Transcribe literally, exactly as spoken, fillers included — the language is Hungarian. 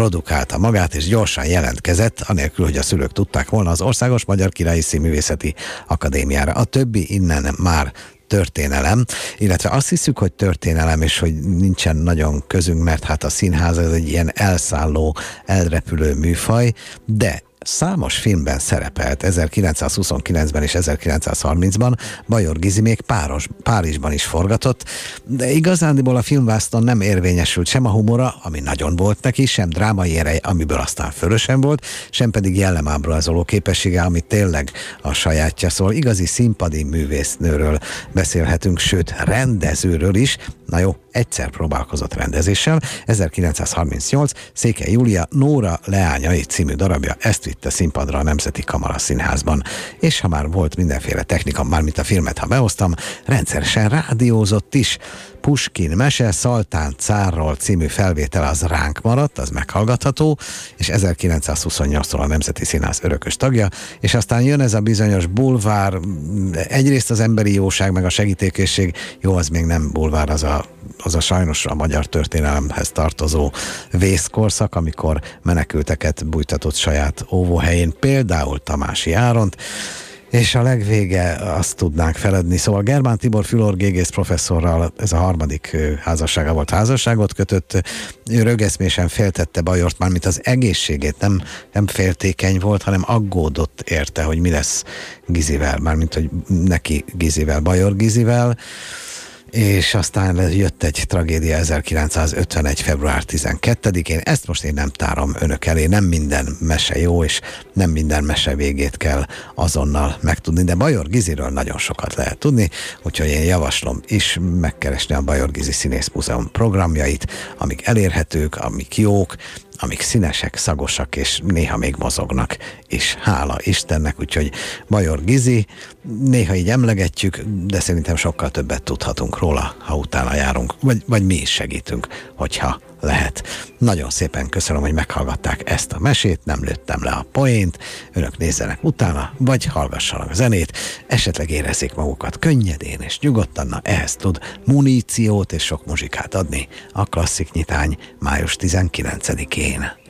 produkálta magát, és gyorsan jelentkezett, anélkül, hogy a szülők tudták volna, az Országos Magyar Királyi Színművészeti Akadémiára. A többi innen már történelem, illetve azt hiszük, hogy történelem, és hogy nincsen nagyon közünk, mert hát a színház ez egy ilyen elszálló, elrepülő műfaj, de számos filmben szerepelt, ezerkilencszázhuszonkilencben és ezerkilencszázharmincban, Bajor Gizi még Páros, Párizsban is forgatott, de igazándiból a filmvásznon nem érvényesült sem a humora, ami nagyon volt neki, sem drámai ereje, amiből aztán fölösen volt, sem pedig jellemábrázoló képessége, ami tényleg a sajátja, szóval igazi színpadi művésznőről beszélhetünk, sőt rendezőről is. Na jó, egyszer próbálkozott rendezéssel, ezerkilencszázharmincnyolc Székely Júlia Nóra leányai című darabja, ezt vitte színpadra a Nemzeti Kamara Színházban. És ha már volt mindenféle technika, mármint a filmet, ha behoztam, rendszeresen rádiózott is. Puskin mese, Szaltán cárról című felvétel az ránk maradt, az meghallgatható, és ezerkilencszázhuszonnyolctól a Nemzeti Színház örökös tagja, és aztán jön ez a bizonyos bulvár, egyrészt az emberi jóság, meg a segítőkészség, jó, az még nem bulvár, az a, az a sajnos a magyar történelemhez tartozó vészkorszak, amikor menekülteket bújtatott saját óvóhelyén, például Tamási Áront, és a legvége azt tudnánk feledni. Szóval Germán Tibor fülorgégész professzorral ez a harmadik házassága volt, házasságot kötött, ő rögeszmésen féltette Bajort, mármint az egészségét, nem, nem féltékeny volt, hanem aggódott érte, hogy mi lesz Gizivel, mármint hogy neki Gizivel, Bajor Gizivel, és aztán jött egy tragédia ezerkilencszázötvenegy február tizenkettedikén. Ezt most én nem tárom önök elé, nem minden mese jó, és nem minden mese végét kell azonnal megtudni, de Bajor Giziről nagyon sokat lehet tudni, úgyhogy én javaslom is megkeresni a Bajor Gizi Színész Múzeum programjait, amik elérhetők, amik jók, amik színesek, szagosak, és néha még mozognak, és hála Istennek, úgyhogy Bajor Gizi, néha így emlegetjük, de szerintem sokkal többet tudhatunk róla, ha utána járunk, vagy, vagy mi is segítünk, hogyha lehet. Nagyon szépen köszönöm, hogy meghallgatták ezt a mesét, nem lőttem le a poént, önök nézzenek utána, vagy hallgassanak a zenét, esetleg érezzék magukat könnyedén és nyugodtan, na ehhez tud muníciót és sok muzsikát adni a Klasszik Nyitány május tizenkilencedikén.